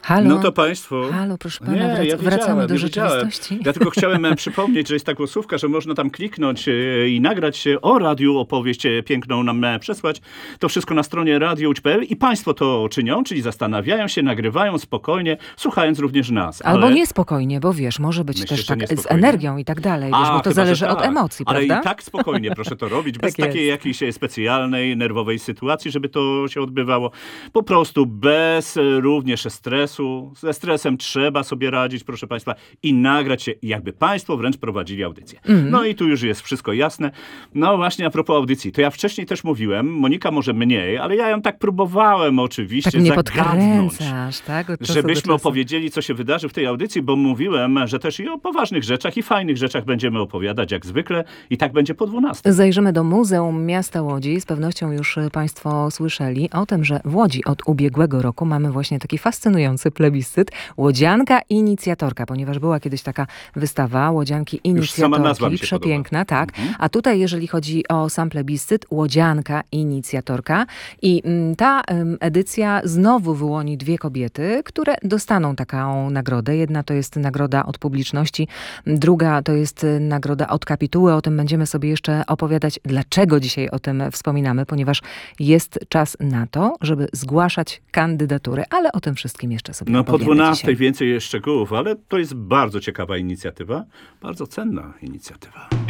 Halo? No to państwo... Halo, proszę pana, wiedziałem. wracamy do rzeczywistości. Ja tylko chciałem przypomnieć, że jest ta głosówka, że można tam kliknąć i nagrać o radiu, opowieść piękną nam przesłać. To wszystko na stronie radio.pl i państwo to czynią, czyli zastanawiają się, nagrywają spokojnie, słuchając również nas. Albo niespokojnie, bo wiesz, może być Myślisz, też że tak z niespokojnie? energią i tak dalej, wiesz, bo to chyba, zależy że od tak. emocji, ale prawda? Ale i tak spokojnie proszę to robić, bez Tak takiej jest. jakiejś specjalnej, nerwowej sytuacji, żeby to się odbywało. Po prostu bez również stresu. Ze stresem trzeba sobie radzić, proszę państwa, i nagrać się, jakby państwo wręcz prowadzili audycję. No i tu już jest wszystko jasne. No właśnie a propos audycji, to ja wcześniej też mówiłem, Monika może mniej, ale ja ją tak próbowałem oczywiście Tak mnie zagadnąć. podkręcasz, tak? Od czasu Żebyśmy do czasu. opowiedzieli, co się wydarzy w tej audycji, bo mówiłem, że też i o poważnych rzeczach i fajnych rzeczach będziemy opowiadać jak zwykle i tak będzie po 12. Zajrzymy do Muzeum Miasta Łodzi. Z pewnością już państwo słyszeli o tym, że w Łodzi od ubiegłego roku mamy właśnie taki fascynujący plebiscyt Łodzianka Inicjatorka, ponieważ była kiedyś taka wystawa Łodzianki Już sama nazwa Inicjatorki. mi się Przepiękna, tak. A tutaj, jeżeli chodzi o sam plebiscyt, Łodzianka Inicjatorka i ta edycja znowu wyłoni dwie kobiety, które dostaną taką nagrodę. Jedna to jest nagroda od publiczności, druga to jest nagroda od kapituły. O tym będziemy sobie jeszcze opowiadać. Dlaczego dzisiaj o tym wspominamy? Ponieważ jest czas na to, żeby zgłaszać kandydatury, ale o tym wszystkim jeszcze sobie No po opowiemy 12 dzisiaj. więcej szczegółów, ale to jest bardzo ciekawa inicjatywa, bardzo cenna inicjatywa.